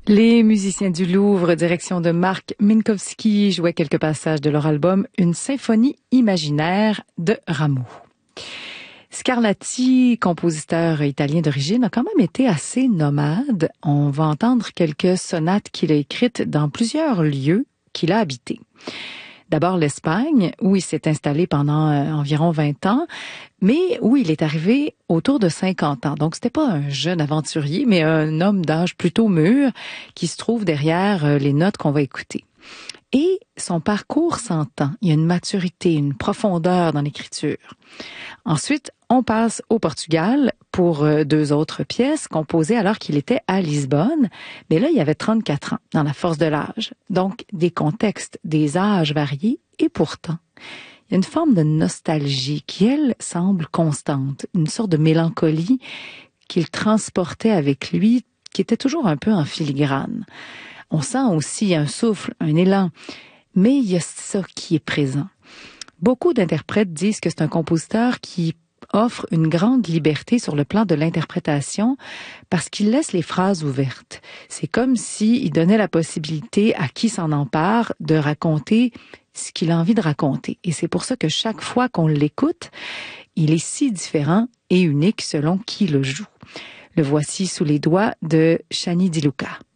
Les musiciens du Louvre, direction de Marc Minkowski, jouaient quelques passages de leur album Une symphonie imaginaire de Rameau. Scarlatti, compositeur italien d'origine, a quand même été assez nomade. On va entendre quelques sonates qu'il a écrites dans plusieurs lieux qu'il a habités. D'abord l'Espagne, où il s'est installé pendant environ 20 ans, mais où il est arrivé autour de 50 ans. Donc, c'était pas un jeune aventurier, mais un homme d'âge plutôt mûr qui se trouve derrière les notes qu'on va écouter. Et son parcours s'entend. Il y a une maturité, une profondeur dans l'écriture. Ensuite, on passe au Portugal pour 2 autres pièces composées alors qu'il était à Lisbonne. Mais là, il avait 34 ans, dans la force de l'âge. Donc, des contextes, des âges variés. Et pourtant, il y a une forme de nostalgie qui, elle, semble constante. Une sorte de mélancolie qu'il transportait avec lui, qui était toujours un peu en filigrane. On sent aussi un souffle, un élan, mais il y a ça qui est présent. Beaucoup d'interprètes disent que c'est un compositeur qui offre une grande liberté sur le plan de l'interprétation parce qu'il laisse les phrases ouvertes. C'est comme s'il donnait la possibilité à qui s'en empare de raconter ce qu'il a envie de raconter. Et c'est pour ça que chaque fois qu'on l'écoute, il est si différent et unique selon qui le joue. Le voici sous les doigts de Shani Di Luca.